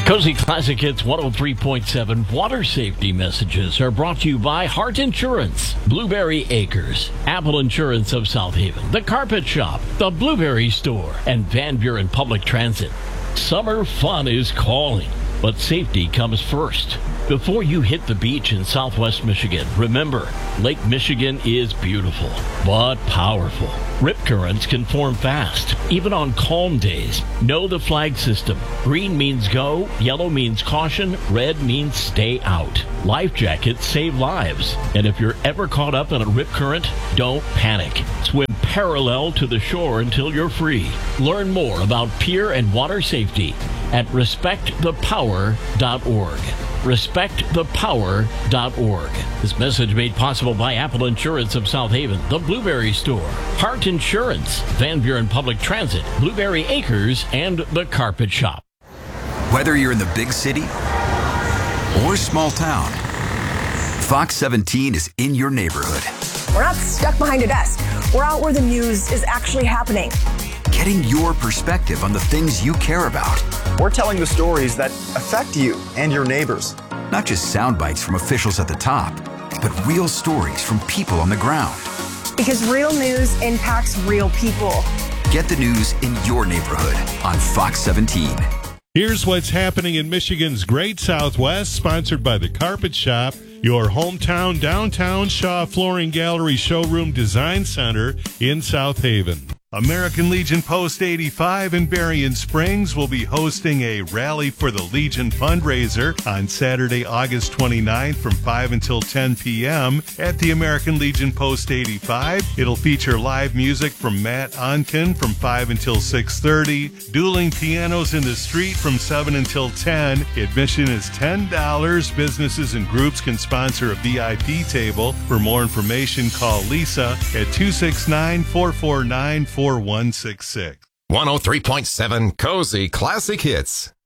Cozy Classic Hits 103.7 water safety messages are brought to you by Hart Insurance, Blueberry Acres, Apple Insurance of South Haven, The Carpet Shop, The Blueberry Store, and Van Buren Public Transit. Summer fun is calling, but safety comes first. Before you hit the beach in Southwest Michigan, remember, Lake Michigan is beautiful, but powerful. Rip currents can form fast, even on calm days. Know the flag system. Green means go, yellow means caution, red means stay out. Life jackets save lives. And if you're ever caught up in a rip current, don't panic. Swim parallel to the shore until you're free. Learn more about pier and water safety at respectthepower.org. respectthepower.org. This message made possible by Apple Insurance of South Haven, The Blueberry Store, Hart Insurance, Van Buren Public Transit, Blueberry Acres, and The Carpet Shop. Whether you're in the big city or small town, Fox 17 is in your neighborhood. We're not stuck behind a desk. We're out where the news is actually happening. Getting your perspective on the things you care about. We're telling the stories that affect you and your neighbors. Not just sound bites from officials at the top, but real stories from people on the ground. Because real news impacts real people. Get the news in your neighborhood on Fox 17. Here's what's happening in Michigan's Great Southwest, sponsored by The Carpet Shop, your hometown downtown Shaw Flooring Gallery Showroom Design Center in South Haven. American Legion Post 85 in Berrien Springs will be hosting a Rally for the Legion fundraiser on Saturday, August 29th from 5 until 10 p.m. at the American Legion Post 85. It'll feature live music from Matt Onken from 5 until 6:30, dueling pianos in the street from 7 until 10. Admission is $10. Businesses and groups can sponsor a VIP table. For more information, call Lisa at 269-449-4166. 103.7 Cozy Classic Hits.